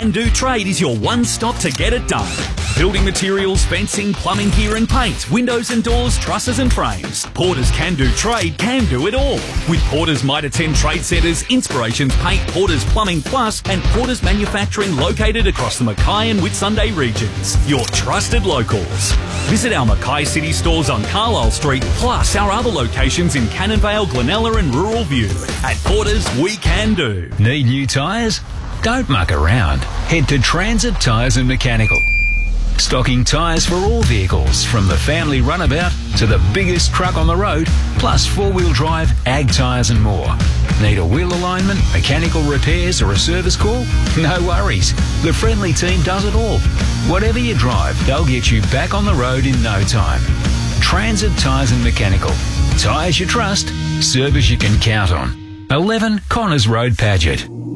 Can Do Trade is your one-stop to get it done. Building materials, fencing, plumbing gear and paint, windows and doors, trusses and frames. Porter's Can Do Trade can do it all. With Porter's Mitre 10 Trade Centres, Inspirations Paint, Porter's Plumbing Plus and Porter's Manufacturing located across the Mackay and Whitsunday regions. Your trusted locals. Visit our Mackay City stores on Carlisle Street, plus our other locations in Cannonvale, Glenella and Rural View. At Porter's, we can do. Need new tyres? Don't muck around. Head to Transit Tyres and Mechanical. Stocking tyres for all vehicles, from the family runabout to the biggest truck on the road, plus four-wheel drive, ag tyres and more. Need a wheel alignment, mechanical repairs or a service call? No worries. The friendly team does it all. Whatever you drive, they'll get you back on the road in no time. Transit Tyres and Mechanical. Tyres you trust, service you can count on. 11 Connors Road, Paget.